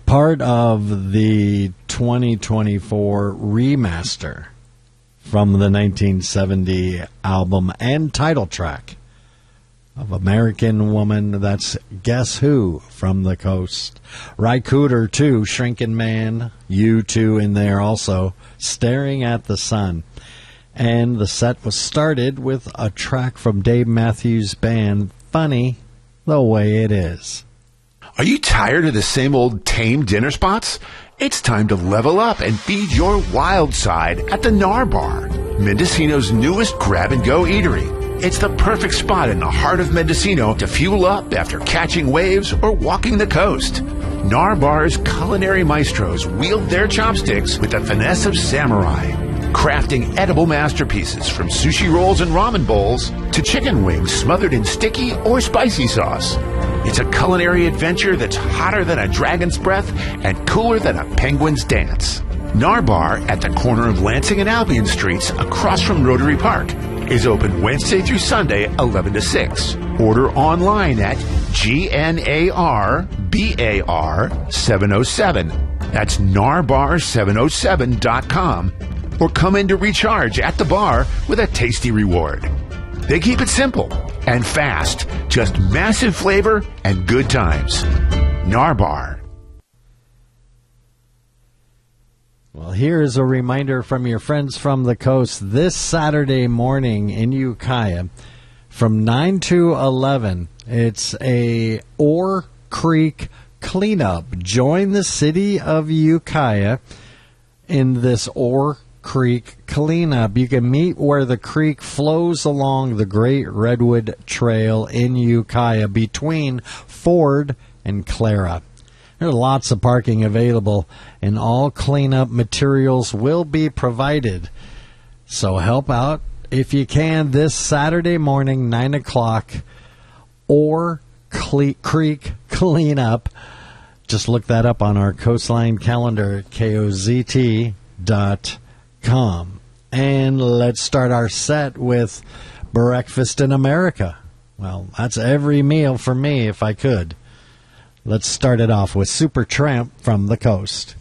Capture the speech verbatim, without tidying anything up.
part of the twenty twenty-four remaster from the nineteen seventy album and title track of American Woman. That's Guess Who from the Coast. Ry Cooder, too, Shrinking Man, U two in there also, Staring at the Sun. And the set was started with a track from Dave Matthews Band, Funny the Way It Is. Are you tired of the same old tame dinner spots? It's time to level up and feed your wild side at the Nar Bar, Mendocino's newest grab-and-go eatery. It's the perfect spot in the heart of Mendocino to fuel up after catching waves or walking the coast. Nar Bar's culinary maestros wield their chopsticks with the finesse of samurai, crafting edible masterpieces from sushi rolls and ramen bowls to chicken wings smothered in sticky or spicy sauce. It's a culinary adventure that's hotter than a dragon's breath and cooler than a penguin's dance. Nar Bar at the corner of Lansing and Albion Streets across from Rotary Park is open Wednesday through Sunday, eleven to six. Order online at G N A R B A R seven oh seven. That's narbar seven oh seven dot com. Or come in to recharge at the bar with a tasty reward. They keep it simple and fast. Just massive flavor and good times. Nar Bar. Well, here's a reminder from your friends from the coast. This Saturday morning in Ukiah from nine to eleven, it's a Ore Creek cleanup. Join the city of Ukiah in this Ore Creek cleanup. You can meet where the creek flows along the Great Redwood Trail in Ukiah between Ford and Clara. There are lots of parking available, and all cleanup materials will be provided. So help out if you can this Saturday morning, nine o'clock, or Cle- Creek Cleanup. Just look that up on our Coastline calendar, K O Z T dot com. And let's start our set with Breakfast in America. Well, that's every meal for me if I could. Let's start it off with Supertramp from the Coast.